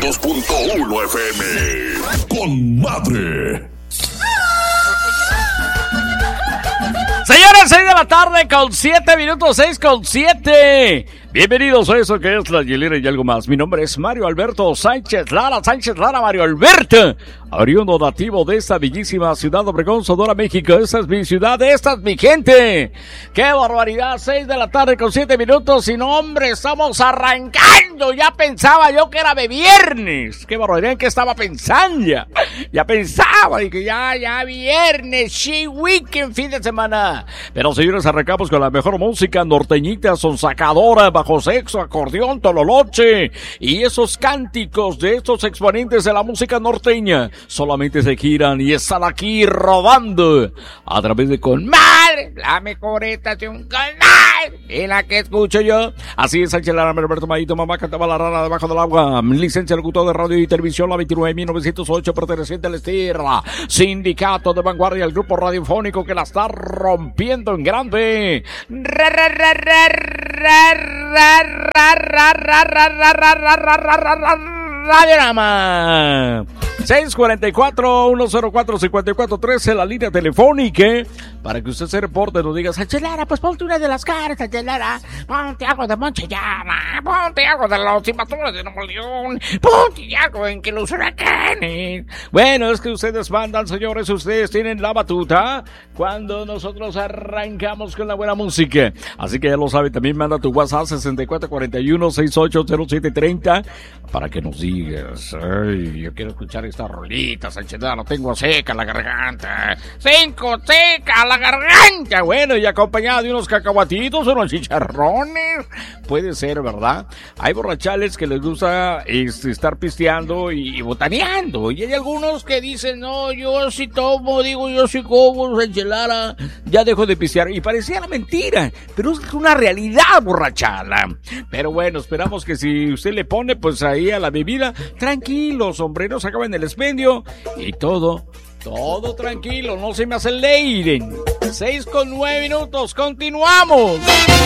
92.1 FM. Con madre. Señores, 6 de la tarde con 7 minutos, 6:07. Bienvenidos a eso que es La Hielera y algo más. Mi nombre es Mario Alberto Sánchez Lara, Mario Alberto, oriundo nativo de esta bellísima ciudad Obregón, Sonora, México. Esta es mi ciudad, esta es mi gente. ¡Qué barbaridad! 6 de la tarde con 7 minutos y no, hombre, estamos arrancando. Ya pensaba yo que era de viernes. ¡Qué barbaridad! ¿En qué estaba pensando ya? Ya pensaba y que ya viernes, sí, weekend, fin de semana. Pero señores, arrancamos con la mejor música norteñita, sonsacadora, bajo sexo, acordeón, tololoche y esos cánticos de estos exponentes de la música norteña solamente se giran y están aquí rodando a través de Con Madre, la mejor estación Con Madre en la que escucho yo. Así es, Sánchez Lara, Alberto Mayito, mamá cantaba la rana debajo del agua, licencia locutor de radio y televisión, la 29.908, perteneciente al Estirra, sindicato de vanguardia, el grupo radiofónico que la está rompiendo en grande. Radiorama 644-104-5413, la línea telefónica para que usted se reporte, nos diga: Sánchez Lara, pues ponte una de las caras, Sánchez Lara, ponte algo de Monchellana, ponte algo de los invasores de Nuevo León, ponte algo en que los huracanes. Bueno, es que ustedes mandan, señores, ustedes tienen la batuta cuando nosotros arrancamos con la buena música. Así que ya lo sabe, también manda tu WhatsApp 6441-680730 para que nos digas: ay, yo quiero escuchar esta rolita, Sánchez Lara, tengo seca la garganta, seca la garganta. Bueno, y acompañada de unos cacahuatitos, unos chicharrones, puede ser, ¿verdad? Hay borrachales que les gusta estar pisteando y botaneando, y hay algunos que dicen: no, yo sí tomo, yo sí como, Sánchez Lara, ya dejo de pistear, y parecía la mentira, pero es una realidad borrachala. Pero bueno, esperamos que si usted le pone pues ahí a la bebida, tranquilos, hombre, no se acaben el expendio y todo tranquilo, no se me aceleren. 6:09, continuamos.